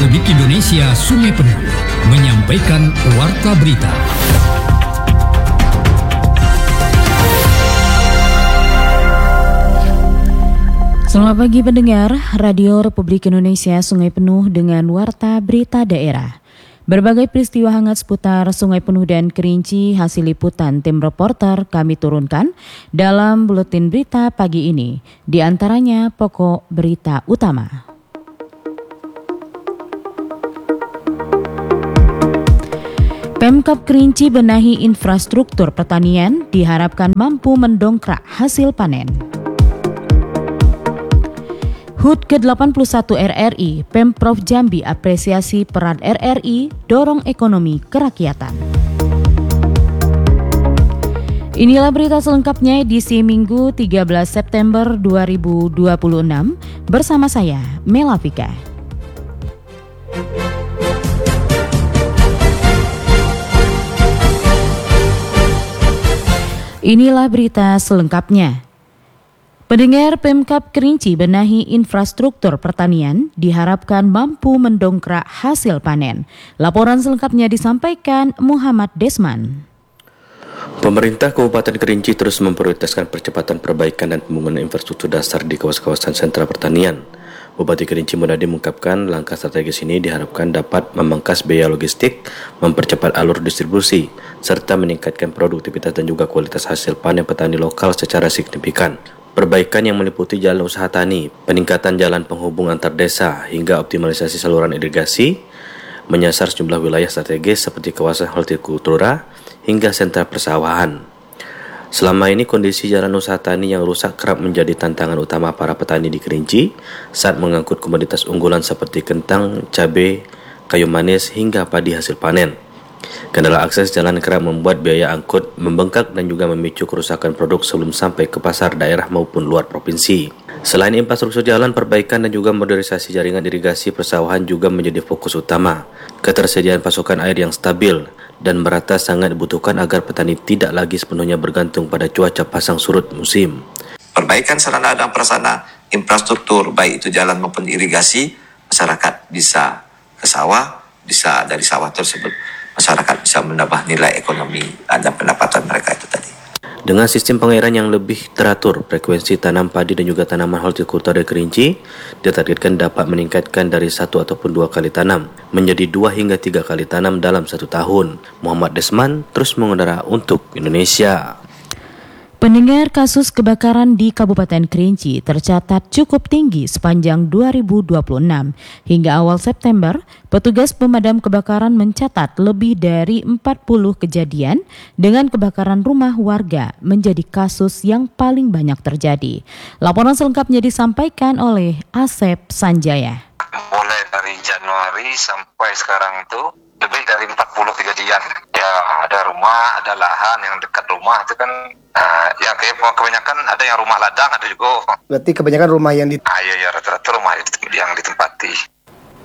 Republik Indonesia Sungai Penuh menyampaikan Warta Berita. Selamat pagi pendengar, Radio Republik Indonesia Sungai Penuh dengan Warta Berita Daerah. Berbagai peristiwa hangat seputar Sungai Penuh dan Kerinci hasil liputan tim reporter kami turunkan dalam buletin berita pagi ini. Di antaranya pokok berita utama. Pemkab Kerinci benahi infrastruktur pertanian diharapkan mampu mendongkrak hasil panen. HUT ke-81 RRI, Pemprov Jambi apresiasi peran RRI dorong ekonomi kerakyatan. Inilah berita selengkapnya edisi Minggu 13 September 2026 bersama saya, Melavika. Inilah berita selengkapnya. Pendengar, Pemkab Kerinci benahi infrastruktur pertanian diharapkan mampu mendongkrak hasil panen. Laporan selengkapnya disampaikan Muhammad Desman. Pemerintah Kabupaten Kerinci terus memprioritaskan percepatan perbaikan dan pembangunan infrastruktur dasar di kawasan sentra pertanian. Bupati Kerinci Munadi mengungkapkan langkah strategis ini diharapkan dapat memangkas biaya logistik, mempercepat alur distribusi, serta meningkatkan produktivitas dan juga kualitas hasil panen petani lokal secara signifikan. Perbaikan yang meliputi jalan usaha tani, peningkatan jalan penghubung antar desa, hingga optimalisasi saluran irigasi, menyasar sejumlah wilayah strategis seperti kawasan hortikultura hingga sentra persawahan. Selama ini kondisi jalan usaha tani yang rusak kerap menjadi tantangan utama para petani di Kerinci saat mengangkut komoditas unggulan seperti kentang, cabai, kayu manis hingga padi hasil panen. Kendala akses jalan kerap membuat biaya angkut membengkak dan juga memicu kerusakan produk sebelum sampai ke pasar daerah maupun luar provinsi. Selain infrastruktur jalan, perbaikan dan juga modernisasi jaringan irigasi persawahan juga menjadi fokus utama. Ketersediaan pasokan air yang stabil dan merata sangat dibutuhkan agar petani tidak lagi sepenuhnya bergantung pada cuaca pasang surut musim. Perbaikan sarana dan prasarana infrastruktur, baik itu jalan maupun irigasi, masyarakat bisa ke sawah, bisa dari sawah tersebut masyarakat bisa menambah nilai ekonomi dan pendapatan mereka itu tadi. Dengan sistem pengairan yang lebih teratur, frekuensi tanam padi dan juga tanaman hortikultura di Kerinci ditargetkan dapat meningkatkan dari 1 ataupun 2 kali tanam menjadi 2 hingga 3 kali tanam dalam 1 tahun. Muhammad Desman terus mengudara untuk Indonesia. Pendengar, kasus kebakaran di Kabupaten Kerinci tercatat cukup tinggi sepanjang 2026. Hingga awal September, petugas pemadam kebakaran mencatat lebih dari 40 kejadian dengan kebakaran rumah warga menjadi kasus yang paling banyak terjadi. Laporan selengkapnya disampaikan oleh Asep Sanjaya. Mulai dari Januari sampai sekarang itu lebih dari 40 kejadian. Ya, ada rumah, ada lahan yang dekat rumah itu kan yang kebanyakan ada yang rumah ladang, ada juga. Berarti kebanyakan rumah yang Iya, rata-rata rumah yang ditempati.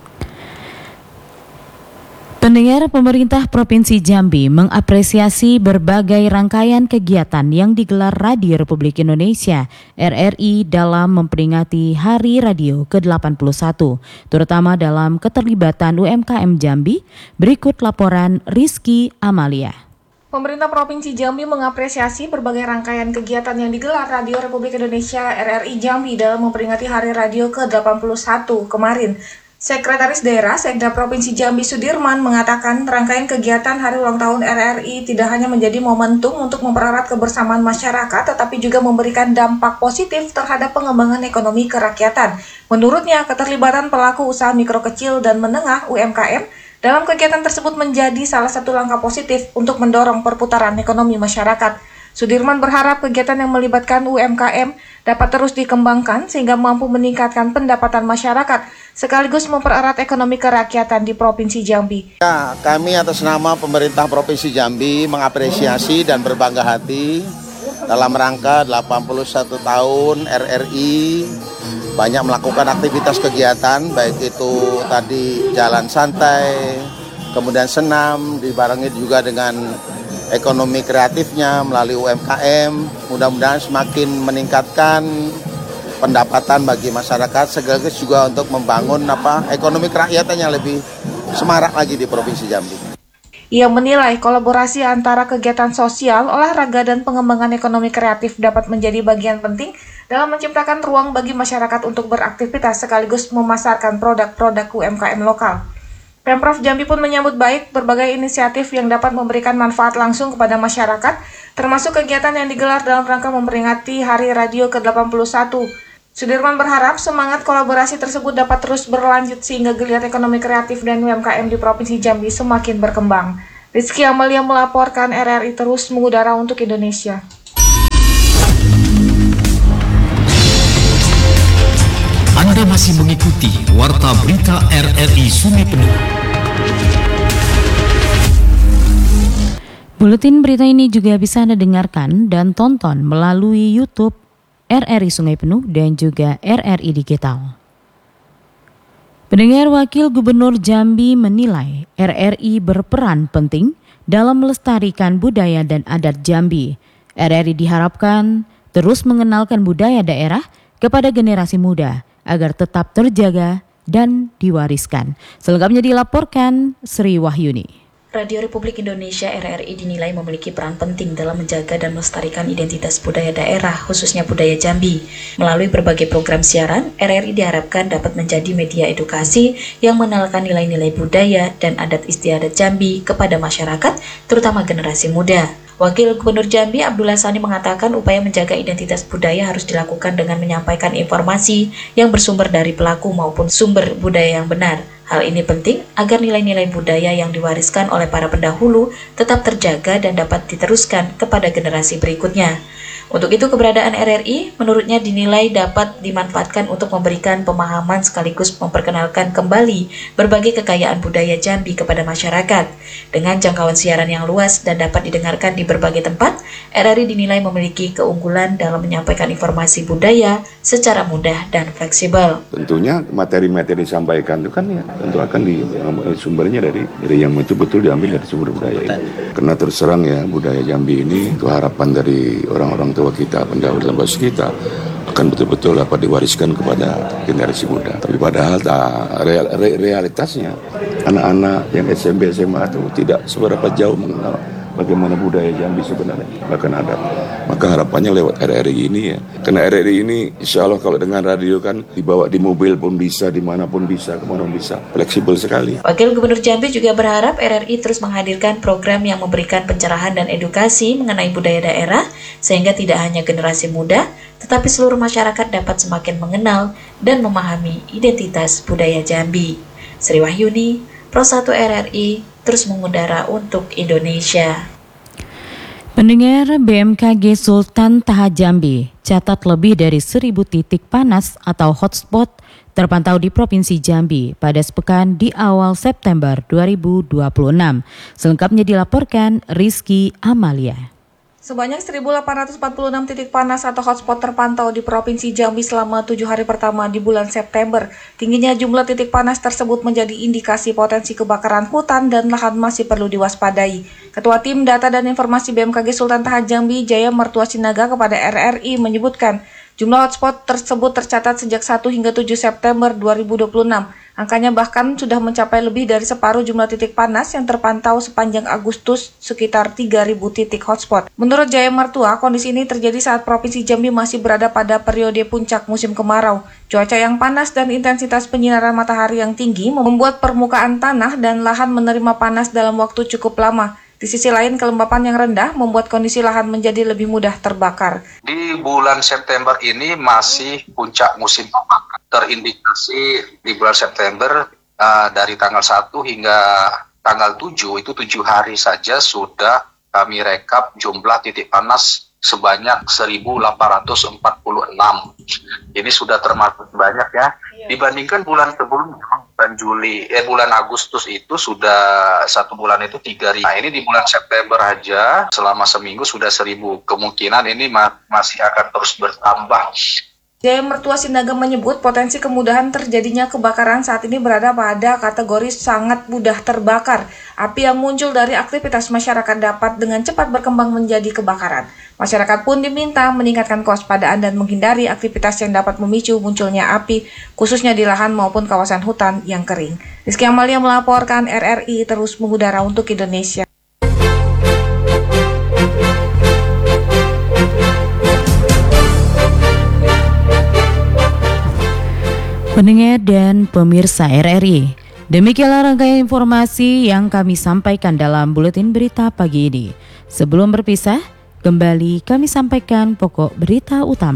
Pendengar, pemerintah Provinsi Jambi mengapresiasi berbagai rangkaian kegiatan yang digelar Radio Republik Indonesia RRI dalam memperingati Hari Radio ke-81, terutama dalam keterlibatan UMKM Jambi. Berikut laporan Rizky Amalia. Pemerintah Provinsi Jambi mengapresiasi berbagai rangkaian kegiatan yang digelar Radio Republik Indonesia RRI Jambi dalam memperingati Hari Radio ke-81 kemarin. Sekretaris Daerah Sekda Provinsi Jambi Sudirman mengatakan rangkaian kegiatan Hari Ulang Tahun RRI tidak hanya menjadi momentum untuk mempererat kebersamaan masyarakat, tetapi juga memberikan dampak positif terhadap pengembangan ekonomi kerakyatan. Menurutnya, keterlibatan pelaku usaha mikro kecil dan menengah UMKM dalam kegiatan tersebut menjadi salah satu langkah positif untuk mendorong perputaran ekonomi masyarakat. Sudirman berharap kegiatan yang melibatkan UMKM dapat terus dikembangkan sehingga mampu meningkatkan pendapatan masyarakat sekaligus mempererat ekonomi kerakyatan di Provinsi Jambi. Ya, kami atas nama pemerintah Provinsi Jambi mengapresiasi dan berbangga hati dalam rangka 81 tahun RRI banyak melakukan aktivitas kegiatan, baik itu tadi jalan santai, kemudian senam, dibarengi juga dengan ekonomi kreatifnya melalui UMKM. Mudah-mudahan semakin meningkatkan pendapatan bagi masyarakat, sekaligus juga untuk membangun ekonomi kerakyatan yang lebih semarak lagi di Provinsi Jambi. Ia menilai kolaborasi antara kegiatan sosial, olahraga, dan pengembangan ekonomi kreatif dapat menjadi bagian penting dalam menciptakan ruang bagi masyarakat untuk beraktivitas sekaligus memasarkan produk-produk UMKM lokal. Pemprov Jambi pun menyambut baik berbagai inisiatif yang dapat memberikan manfaat langsung kepada masyarakat, termasuk kegiatan yang digelar dalam rangka memperingati Hari Radio ke-81. Sudirman berharap semangat kolaborasi tersebut dapat terus berlanjut sehingga geliat ekonomi kreatif dan UMKM di Provinsi Jambi semakin berkembang. Rizky Amalia melaporkan, RRI terus mengudara untuk Indonesia. Anda masih mengikuti Warta Berita RRI Sungai Penuh. Buletin berita ini juga bisa Anda dengarkan dan tonton melalui YouTube RRI Sungai Penuh dan juga RRI Digital. Pendengar, Wakil Gubernur Jambi menilai RRI berperan penting dalam melestarikan budaya dan adat Jambi. RRI diharapkan terus mengenalkan budaya daerah kepada generasi muda agar tetap terjaga dan diwariskan. Selengkapnya dilaporkan Sri Wahyuni. Radio Republik Indonesia RRI dinilai memiliki peran penting dalam menjaga dan melestarikan identitas budaya daerah, khususnya budaya Jambi. Melalui berbagai program siaran, RRI diharapkan dapat menjadi media edukasi yang mengenalkan nilai-nilai budaya dan adat istiadat Jambi kepada masyarakat, terutama generasi muda. Wakil Gubernur Jambi Abdullah Sani mengatakan upaya menjaga identitas budaya harus dilakukan dengan menyampaikan informasi yang bersumber dari pelaku maupun sumber budaya yang benar. Hal ini penting agar nilai-nilai budaya yang diwariskan oleh para pendahulu tetap terjaga dan dapat diteruskan kepada generasi berikutnya. Untuk itu, keberadaan RRI menurutnya dinilai dapat dimanfaatkan untuk memberikan pemahaman sekaligus memperkenalkan kembali berbagai kekayaan budaya Jambi kepada masyarakat. Dengan jangkauan siaran yang luas dan dapat didengarkan di berbagai tempat, RRI dinilai memiliki keunggulan dalam menyampaikan informasi budaya secara mudah dan fleksibel. Tentunya materi-materi disampaikan itu kan ya tentu akan sumbernya dari yang betul-betul diambil dari sumber budaya ini. Karena terus terang ya, budaya Jambi ini itu harapan dari orang-orang tua kita, pendahulu dan bos kita akan betul-betul dapat diwariskan kepada generasi muda. Tapi padahal realitasnya anak-anak yang SMP, SMA itu tidak seberapa jauh mengenal bagaimana budaya Jambi sebenarnya, bahkan adat. Maka harapannya lewat RRI ini ya. Karena RRI ini insya Allah kalau dengan radio kan dibawa di mobil pun bisa, dimanapun bisa, kemana bisa. Fleksibel sekali. Wakil Gubernur Jambi juga berharap RRI terus menghadirkan program yang memberikan pencerahan dan edukasi mengenai budaya daerah, sehingga tidak hanya generasi muda, tetapi seluruh masyarakat dapat semakin mengenal dan memahami identitas budaya Jambi. Sri Wahyuni, Pro 1 RRI, terus mengudara untuk Indonesia. Pendengar, BMKG Sultan Taha Jambi catat lebih dari 1.000 titik panas atau hotspot terpantau di Provinsi Jambi pada sepekan di awal September 2026. Selengkapnya dilaporkan Rizky Amalia. Sebanyak 1.846 titik panas atau hotspot terpantau di Provinsi Jambi selama 7 hari pertama di bulan September. Tingginya jumlah titik panas tersebut menjadi indikasi potensi kebakaran hutan dan lahan masih perlu diwaspadai. Ketua Tim Data dan Informasi BMKG Sultan Taha Jambi, Jaya Mertua Sinaga kepada RRI menyebutkan, jumlah hotspot tersebut tercatat sejak 1 hingga 7 September 2026. Angkanya bahkan sudah mencapai lebih dari separuh jumlah titik panas yang terpantau sepanjang Agustus, sekitar 3.000 titik hotspot. Menurut Jaya Mertua, kondisi ini terjadi saat Provinsi Jambi masih berada pada periode puncak musim kemarau. Cuaca yang panas dan intensitas penyinaran matahari yang tinggi membuat permukaan tanah dan lahan menerima panas dalam waktu cukup lama. Di sisi lain, kelembapan yang rendah membuat kondisi lahan menjadi lebih mudah terbakar. Di bulan September ini masih puncak musim kebakaran. Terindikasi di bulan September dari tanggal 1 hingga tanggal 7, itu 7 hari saja sudah kami rekap jumlah titik panas sebanyak 1.846. Ini sudah termasuk banyak ya. Dibandingkan bulan sebelumnya, bulan Agustus itu sudah 1 bulan itu 3.000. Nah, ini di bulan September aja selama seminggu sudah 1.000. Kemungkinan ini masih akan terus bertambah. Jaya Mertua Sinaga menyebut potensi kemudahan terjadinya kebakaran saat ini berada pada kategori sangat mudah terbakar. Api yang muncul dari aktivitas masyarakat dapat dengan cepat berkembang menjadi kebakaran. Masyarakat pun diminta meningkatkan kewaspadaan dan menghindari aktivitas yang dapat memicu munculnya api, khususnya di lahan maupun kawasan hutan yang kering. Rizky Amalia melaporkan, RRI terus mengudara untuk Indonesia. Pendengar dan pemirsa RRI, demikianlah rangkaian informasi yang kami sampaikan dalam buletin berita pagi ini. Sebelum berpisah, kembali kami sampaikan pokok berita utama.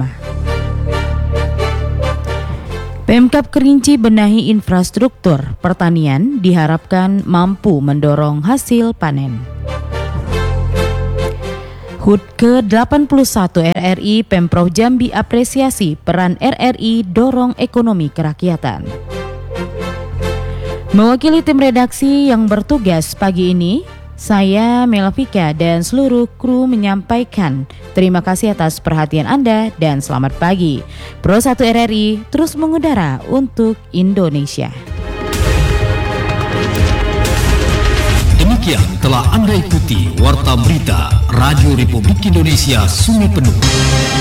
Pemkab Kerinci benahi infrastruktur pertanian diharapkan mampu mendorong hasil panen. HUT ke-81 RRI Pemprov Jambi apresiasi peran RRI dorong ekonomi kerakyatan. Mewakili tim redaksi yang bertugas pagi ini, saya Melvika dan seluruh kru menyampaikan terima kasih atas perhatian Anda dan selamat pagi. Pro 1 RRI terus mengudara untuk Indonesia. Demikian telah Anda ikuti Warta Berita Radio Republik Indonesia Sungai Penuh.